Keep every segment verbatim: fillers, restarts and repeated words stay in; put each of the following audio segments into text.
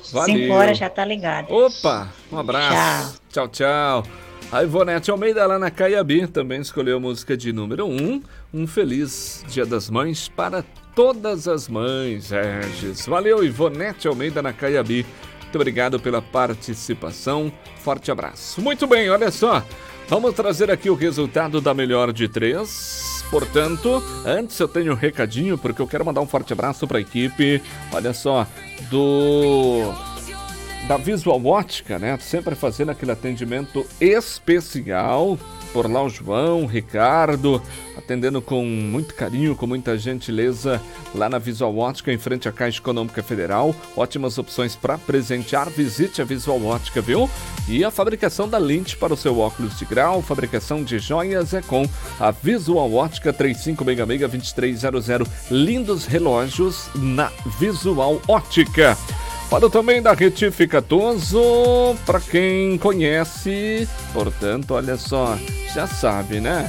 Valeu. cinco horas já tá ligado. Opa, um abraço. Tchau, tchau. tchau. A Ivonete Almeida lá na Caiabi também escolheu a música de número um. Um feliz Dia das Mães para todas as mães, Regis. Valeu, Ivonete Almeida na Caiabi. Muito obrigado pela participação. Forte abraço. Muito bem, olha só. Vamos trazer aqui o resultado da melhor de três. Portanto, antes eu tenho um recadinho, porque eu quero mandar um forte abraço para a equipe. Olha só, do... da Visual Ótica, né? Sempre fazendo aquele atendimento especial. Por lá o João, Ricardo, atendendo com muito carinho, com muita gentileza, lá na Visual Ótica, em frente à Caixa Econômica Federal. Ótimas opções para presentear. Visite a Visual Ótica, viu? E a fabricação da lente para o seu óculos de grau, fabricação de joias é com a Visual Ótica. Trinta e cinco seis seis, vinte e três zero zero. Lindos relógios na Visual Ótica. Falo também da Retificatoso, para quem conhece, portanto, olha só, já sabe, né?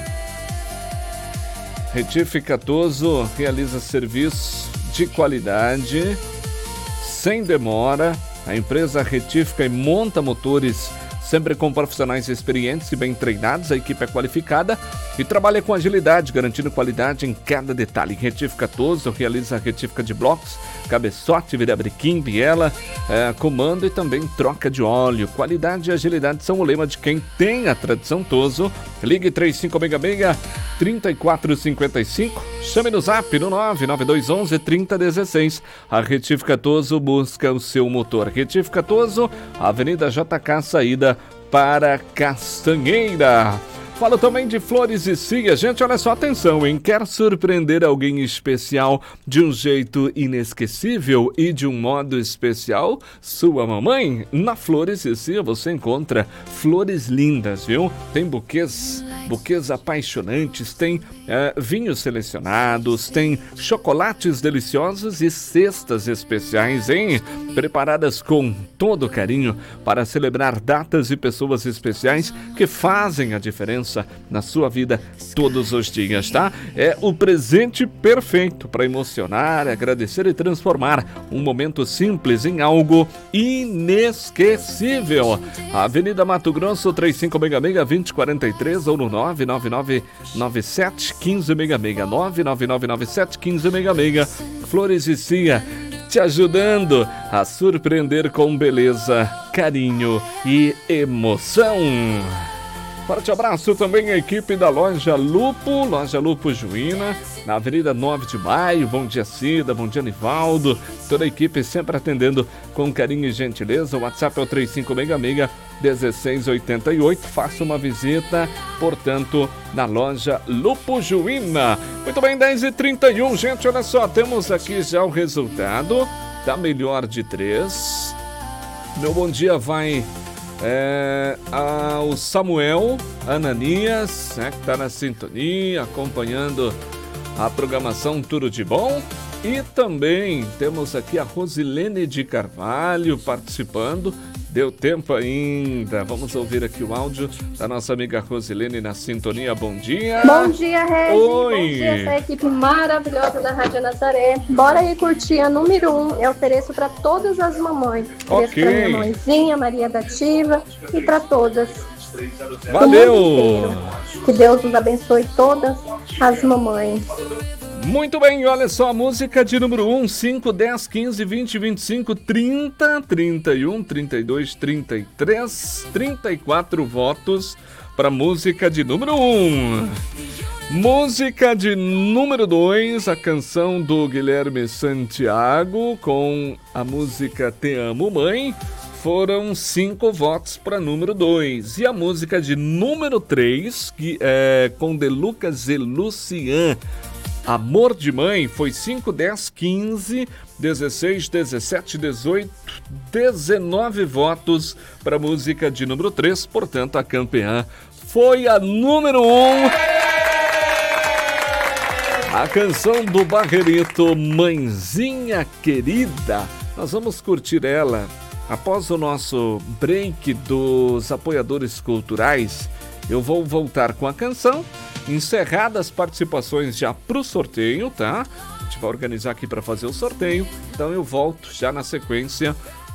Retificatoso realiza serviço de qualidade, sem demora. A empresa retifica e monta motores sempre com profissionais experientes e bem treinados. A equipe é qualificada e trabalha com agilidade, garantindo qualidade em cada detalhe. Retificatoso realiza a retífica de blocos, cabeçote, virabrequim, biela, é, comando e também troca de óleo. Qualidade e agilidade são o lema de quem tem a tradição Toso. Ligue três cinco seis seis, três quatro cinco cinco, chame no zap no nove nove dois um um, três zero um seis. A Retificatoso busca o seu motor. Retificatoso, Avenida J K, saída para Castanheira. Falo também de Flores e Cia. Gente, olha só, atenção, hein? Quer surpreender alguém especial de um jeito inesquecível e de um modo especial? Sua mamãe? Na Flores e Cia você encontra flores lindas, viu? Tem buquês, buquês apaixonantes, tem é, vinhos selecionados, tem chocolates deliciosos e cestas especiais, hein? Preparadas com todo carinho para celebrar datas e pessoas especiais que fazem a diferença na sua vida todos os dias, tá? É o presente perfeito para emocionar, agradecer e transformar um momento simples em algo inesquecível. Avenida Mato Grosso, trinta e cinco seis seis, vinte quatro três ou no nove nove nove nove sete um cinco seis seis, nove nove nove nove sete um cinco seis seis. Flores e Cia, te ajudando a surpreender com beleza, carinho e emoção. Forte abraço também à equipe da Loja Lupo, Loja Lupo Juína, na Avenida nove de Maio. Bom dia, Cida, bom dia, Nivaldo. Toda a equipe sempre atendendo com carinho e gentileza. O WhatsApp é o três cinco seis seis, um seis oito oito. Faça uma visita, portanto, na Loja Lupo Juína. Muito bem, dez e trinta e um, gente, olha só, temos aqui já o resultado da melhor de três. Meu bom dia vai... É, ao Samuel Ananias, né, que está na sintonia, acompanhando a programação Tudo de Bom. E também temos aqui a Rosilene de Carvalho participando. Deu tempo ainda. Vamos ouvir aqui o áudio da nossa amiga Rosilene na sintonia. Bom dia. Bom dia, Regi. Oi. Bom dia, essa equipe maravilhosa da Rádio Nazaré. Bora aí curtir a número um. Eu ofereço para todas as mamães. Ofereço Ok. para minha mãezinha, Maria da Ativa, e para todas. Valeu. Que Deus nos abençoe todas as mamães. Muito bem, olha só, a música de número um, cinco, dez, quinze, vinte, vinte e cinco, trinta, trinta e um, trinta e dois, trinta e três, trinta e quatro votos para música de número um. Música de número dois, a canção do Guilherme Santiago com a música Te Amo Mãe. Foram cinco votos para número dois. E a música de número três, que é com De Lucas e Lucian, Amor de Mãe, foi cinco, dez, quinze, dezesseis, dezessete, dezoito, dezenove votos para a música de número três. Portanto, a campeã foi a número um. A canção do Barrerito, Mãezinha Querida. Nós vamos curtir ela após o nosso break dos apoiadores culturais. Eu vou voltar com a canção. Encerradas as participações já para o sorteio, tá? A gente vai organizar aqui para fazer o sorteio. Então eu volto já na sequência